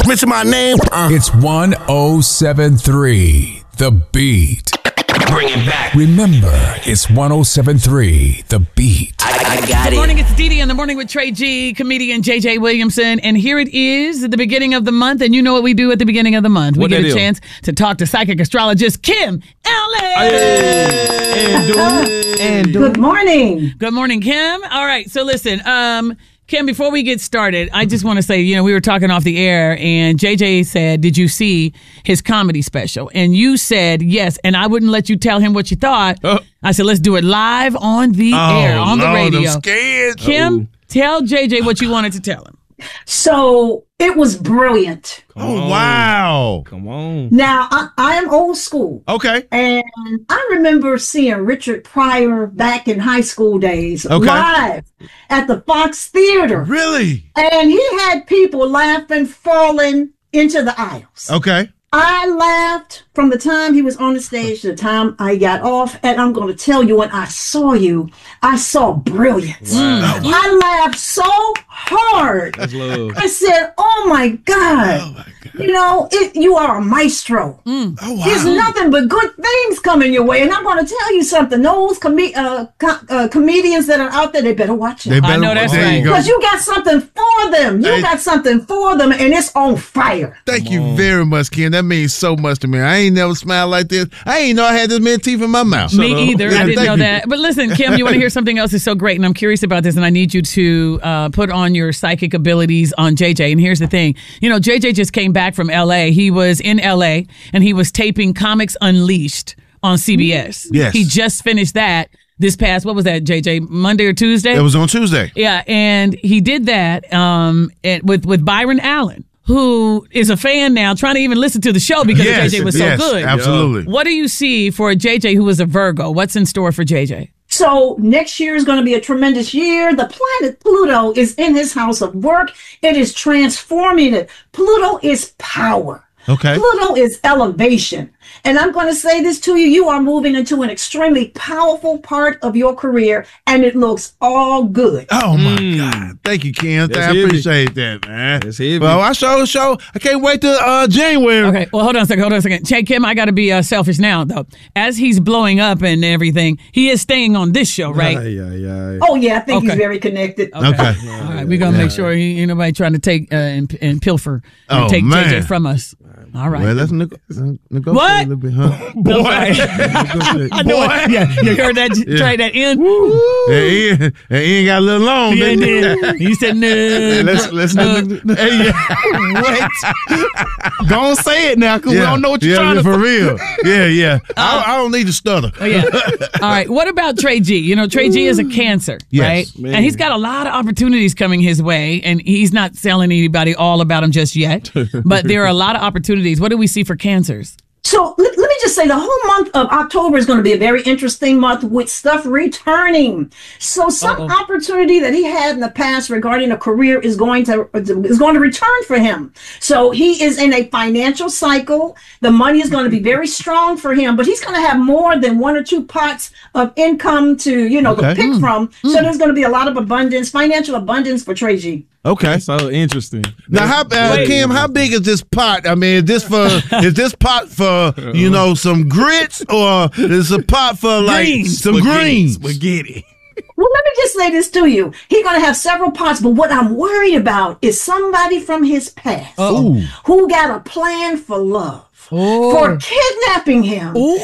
mention my name. It's 1073 The Beat. Bring it back. Remember, it's 1073 The Beat. I got Good it. morning, it's Dee Dee in the morning with Trey G, comedian JJ Williamson. And here it is at the beginning of the month. And you know what we do at the beginning of the month? We get a chance to talk to psychic astrologist Kim Ellis. Good morning. Good morning, Kim. All right, so listen, Kim, before we get started, I just want to say, we were talking off the air and JJ said, did you see his comedy special? And you said yes, and I wouldn't let you tell him what you thought. I said, let's do it live on the air, on the radio. I'm scared. Kim, tell JJ what you wanted to tell him. So it was brilliant. Wow. Come on. Now, I am old school. Okay. And I remember seeing Richard Pryor back in high school days live at the Fox Theater. Really? And he had people laughing, falling into the aisles. Okay. I laughed from the time he was on the stage to the time I got off. And I'm going to tell you, when I saw you, I saw brilliance. Wow. I laughed so hard. That's love. I said, oh my God. Oh, my God. You are a maestro. Oh, wow. There's nothing but good things coming your way. And I'm going to tell you something. Those comedians that are out there, they better watch it. I know that's there right. you go. Because you got something for them. You got something for them, and it's on fire. Thank you very much, Ken. That means so much to me. I ain't never smiled like this. I ain't know I had this many teeth in my mouth. Me either. Yeah, I didn't thank know you. that. But listen, Kim, you want to hear something else that's so great, and I'm curious about this, and I need you to put on your psychic abilities on JJ. And here's the thing. JJ just came back from L.A. He was in L.A., and he was taping Comics Unleashed on CBS. Yes. He just finished that this past, what was that, JJ, Monday or Tuesday? It was on Tuesday. Yeah, and he did that with Byron Allen, who is a fan now, trying to even listen to the show because JJ was so good. Absolutely. What do you see for JJ, who is a Virgo? What's in store for JJ? So next year is going to be a tremendous year. The planet Pluto is in his house of work. It is transforming it. Pluto is power. Okay. Pluto is elevation. And I'm going to say this to you. You are moving into an extremely powerful part of your career, and it looks all good. Oh, my God. Thank you, Ken. That's I heavy. appreciate that, man. That's heavy. Well, I show. I can't wait till January. Okay, well, hold on a second. Hey, Kim, I got to be selfish now, though. As he's blowing up and everything, he is staying on this show, right? Oh, yeah, I think he's Okay. very connected. Okay. All right, we're going to make sure ain't nobody trying to take and pilfer and take man. JJ from us. All right. Well, let's negotiate What? a little bit, huh? Boy. I know it. Yeah, you heard that, Trey, that in? And Ian got a little long, Yeah, didn't he? yeah. He said, no. Let's Hey, what? Don't say it now, because we don't know what you're trying to for real. Yeah. I don't need to stutter. Oh, yeah. All right. What about Trey G? Trey G is a Cancer, Yes, right? man. And he's got a lot of opportunities coming his way, and he's not telling anybody all about them just yet. But there are a lot of opportunities. What do we see for Cancers? So let me just say, the whole month of October is going to be a very interesting month with stuff returning. So some opportunity that he had in the past regarding a career is going to return for him. So he is in a financial cycle. The money is going to be very strong for him, but he's going to have more than one or two pots of income to to pick from. So there's going to be a lot of abundance, financial abundance for Trey G. Okay. So interesting. Now, Kim, how big is this pot? I mean, is this pot for some grits, or is a pot for some greens? Spaghetti. Well, let me just say this to you. He's going to have several pots, but what I'm worried about is somebody from his past who got a plan for love, for kidnapping him.